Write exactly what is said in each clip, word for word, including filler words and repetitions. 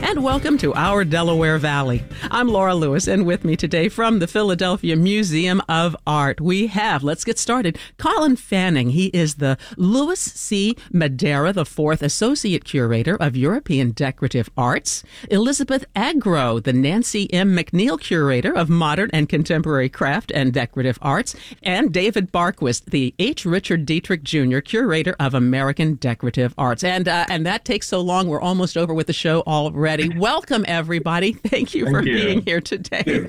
and welcome to our Delaware Valley. I'm Laura Lewis, and with me today from the Philadelphia Museum of Art, we have, let's get started, Colin Fanning. He is the Louis C. Madeira the fourth Associate Curator of European Decorative Arts, Elizabeth Agro, the Nancy M. McNeil Curator of Modern and Contemporary Craft and Decorative Arts, and David Barquist, the H. Richard Dietrich Junior Curator of American Decorative Arts. And uh, and that takes so long, we're almost over with the show already. Welcome, everybody. Thank you Thank for you. being here today.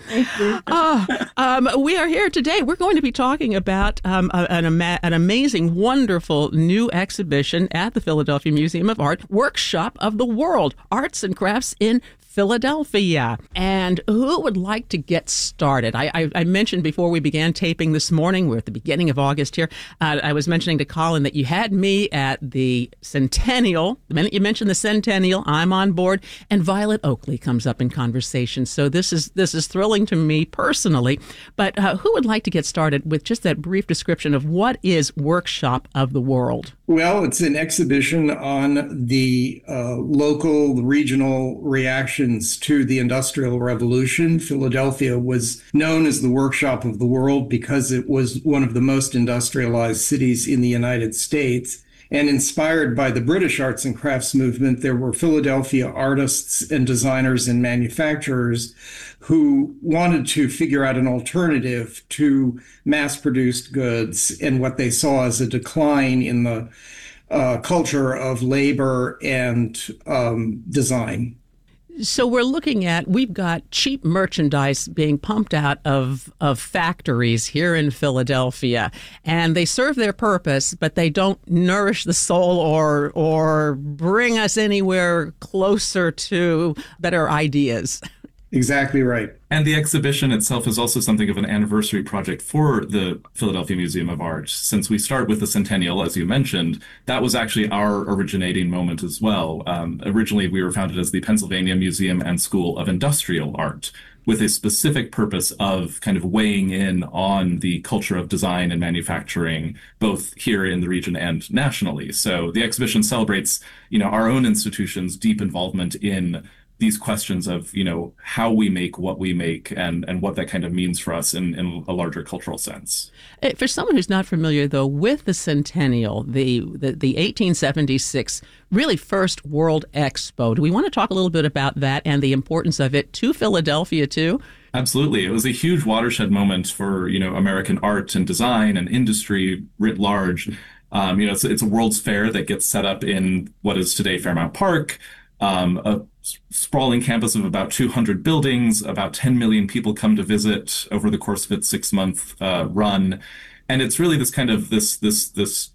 uh, um, we are here today. We're going to be talking about um, a, an, ama- an amazing, wonderful new exhibition at the Philadelphia Museum of Art, Workshop of the World, Arts and Crafts in Philadelphia. And who would like to get started? I, I, I mentioned before we began taping this morning, we're at the beginning of August here, uh, I was mentioning to Colin that you had me at the Centennial. The minute you mentioned the Centennial, I'm on board, and Violet Oakley comes up in conversation. So this is this is thrilling to me personally. But uh, who would like to get started with just that brief description of what is Workshop of the World? Well, it's an exhibition on the uh, local, regional reactions to the Industrial Revolution. Philadelphia was known as the workshop of the world because it was one of the most industrialized cities in the United States. And inspired by the British arts and crafts movement, there were Philadelphia artists and designers and manufacturers who wanted to figure out an alternative to mass-produced goods and what they saw as a decline in the uh, culture of labor and um, design. So we're looking at, we've got cheap merchandise being pumped out of, of factories here in Philadelphia, and they serve their purpose, but they don't nourish the soul or or bring us anywhere closer to better ideas. Exactly right. And the exhibition itself is also something of an anniversary project for the Philadelphia Museum of Art. Since we start with the Centennial, as you mentioned, that was actually our originating moment as well. Um, originally, we were founded as the Pennsylvania Museum and School of Industrial Art, with a specific purpose of kind of weighing in on the culture of design and manufacturing, both here in the region and nationally. So the exhibition celebrates, you know, our own institution's deep involvement in these questions of, you know, how we make what we make and, and what that kind of means for us in, in a larger cultural sense. For someone who's not familiar, though, with the Centennial, the, the, the eighteen seventy-six really first World Expo, do we want to talk a little bit about that and the importance of it to Philadelphia, too? Absolutely. It was a huge watershed moment for, you know, American art and design and industry writ large. Um, you know, it's, it's a World's Fair that gets set up in what is today Fairmount Park. Um, a sprawling campus of about two hundred buildings, about ten million people come to visit over the course of its six-month uh, run. And it's really this kind of this this this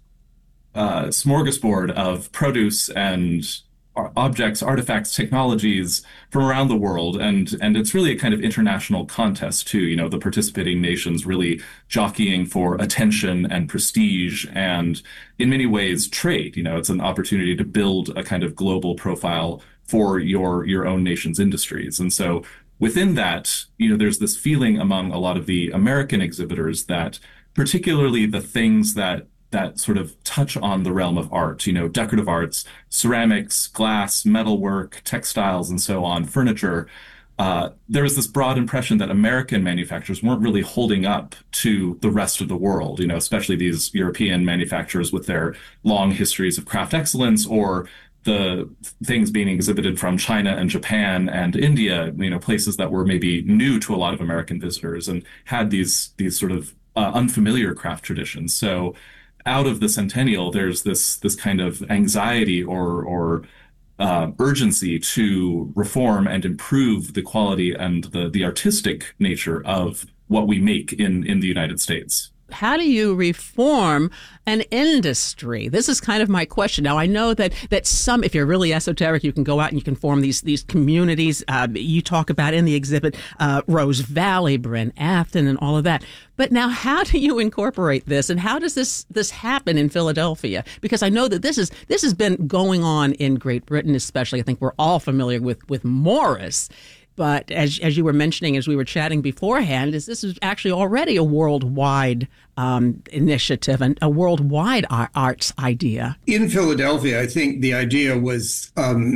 uh, smorgasbord of produce and objects, artifacts, technologies from around the world. And, and it's really a kind of international contest too, you know, the participating nations really jockeying for attention and prestige and in many ways trade. You know, it's an opportunity to build a kind of global profile for your, your own nation's industries. And so within that, you know, there's this feeling among a lot of the American exhibitors that particularly the things that that sort of touch on the realm of art, you know, decorative arts, ceramics, glass, metalwork, textiles, and so on, furniture. Uh, there was this broad impression that American manufacturers weren't really holding up to the rest of the world, you know, especially these European manufacturers with their long histories of craft excellence, or the things being exhibited from China and Japan and India, you know, places that were maybe new to a lot of American visitors and had these these sort of uh, unfamiliar craft traditions. So out of the Centennial, there's this this kind of anxiety or or uh, urgency to reform and improve the quality and the the artistic nature of what we make in in the United States. How do you reform an industry? This is kind of my question. Now, I know that that some, if you're really esoteric, you can go out and you can form these these communities. Uh, you talk about in the exhibit uh, Rose Valley, Bryn Afton, and all of that. But now, how do you incorporate this, and how does this this happen in Philadelphia? Because I know that this is this has been going on in Great Britain, especially. I think we're all familiar with with Morris. But as as you were mentioning, as we were chatting beforehand, is this is actually already a worldwide um, initiative and a worldwide arts idea. In Philadelphia, I think the idea was um,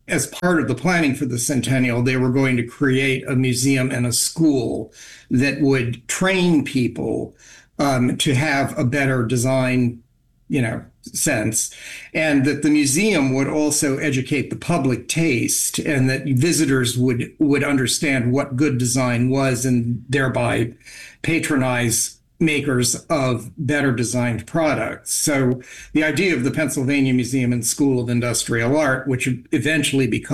as part of the planning for the centennial, they were going to create a museum and a school that would train people um, to have a better design, you know, sense, and that the museum would also educate the public taste, and that visitors would would understand what good design was, and thereby patronize makers of better designed products. So the idea of the Pennsylvania Museum and School of Industrial Art, which eventually became